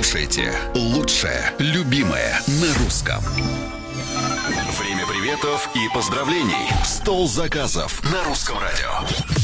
слушаете лучшее, любимое на русском. Время приветов и поздравлений. Стол заказов на Русском радио.